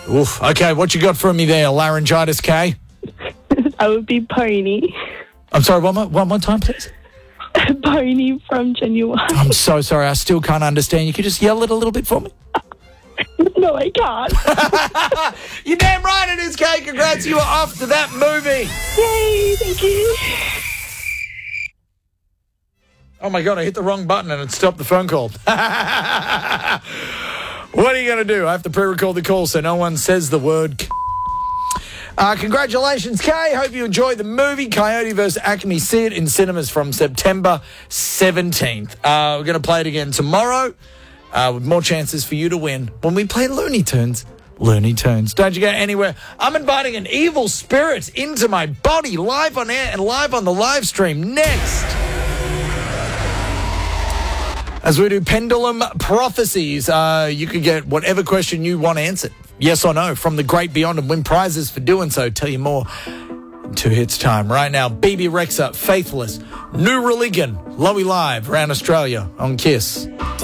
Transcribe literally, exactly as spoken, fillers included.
Oof. Okay, what you got for me there, laryngitis K? I would be Pony. I'm sorry, one more, one more time, please. Pony from Genuine. I'm so sorry, I still can't understand. You could just yell it a little bit for me? No, I can't. You're damn right it is, Kay. Congrats, you are off to that movie. Yay, thank you. Oh, my God, I hit the wrong button and it stopped the phone call. What are you going to do? I have to pre-record the call so no one says the word... Uh, congratulations, Kay. Hope you enjoyed the movie Coyote versus Acme. See it in cinemas from September seventeenth. Uh, we're going to play it again tomorrow uh, with more chances for you to win when we play Looney Tunes. Looney Tunes. Don't you go anywhere. I'm inviting an evil spirit into my body live on air and live on the live stream next. As we do Pendulum Prophecies, uh, you could get whatever question you want answered. Yes or no from the great beyond and win prizes for doing so. Tell you more in two hits time. Right now, B B Rexa, Faithless, New Religion, Lowy Live around Australia on Kiss.